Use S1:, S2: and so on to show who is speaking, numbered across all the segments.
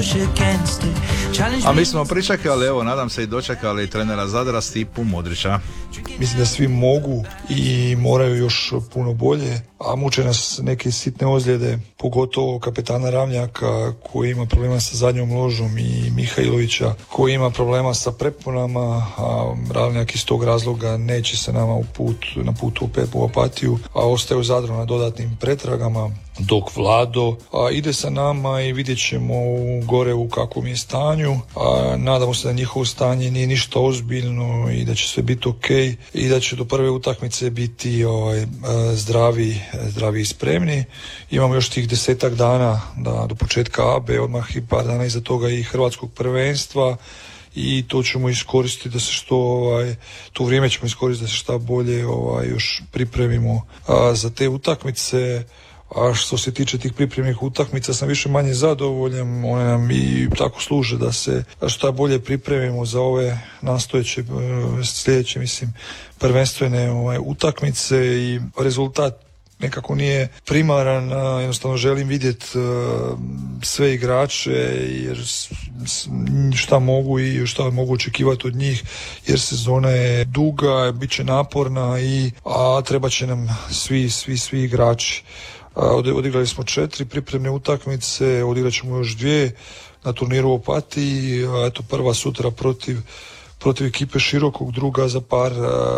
S1: A mi smo pričekali, evo, nadam se i dočekali trenera Zadra Stipu Modrića.
S2: Mislim da svi mogu i moraju još puno bolje, a muče nas neke sitne ozljede, pogotovo kapetana Ramljaka koji ima problema sa zadnjom ložom i Mihajlovića koji ima problema sa preponama, a Ramljak iz tog razloga neće se nama na putu u Opatiju, a ostaje u Zadru na dodatnim pretragama, dok Vlado ide sa nama i vidjet ćemo gore u kakvom je stanju, a nadamo se da njihovo stanje nije ništa ozbiljno i da će sve biti ok i da će do prve utakmice biti zdravi i spremni. Imamo još tih 10 dana do početka ABE, odmah i par dana iza toga i hrvatskog prvenstva i to ćemo iskoristiti da se to vrijeme ćemo iskoristiti da se šta bolje još pripremimo za te utakmice. A što se tiče tih pripremnih utakmica sam više manje zadovoljan, one nam i tako služe da se šta bolje pripremimo za ove nastojeće sljedeće prvenstvene utakmice i rezultat nekako nije primaran, jednostavno želim vidjeti sve igrače jer šta mogu i šta mogu očekivati od njih jer sezona je duga, bit će naporna a treba će nam svi igrači. Odigrali smo 4 pripremne utakmice, odigrat ćemo još 2 na turniru u Opatiji, eto prva sutra protiv ekipe Širokog, druga za par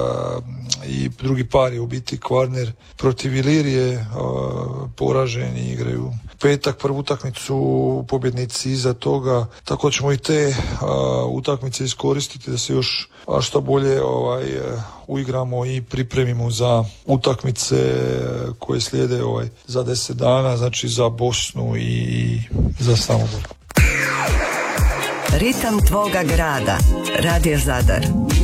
S2: i drugi par je u biti Kvarner protiv Ilirije, poraženi igraju petak prvu utakmicu, pobjednici iza toga, tako ćemo i te utakmice iskoristiti da se još što bolje uigramo i pripremimo za utakmice koje slijede za 10 dana, znači za Bosnu i za Samobor.
S3: Ritam tvoga grada. Radio Zadar.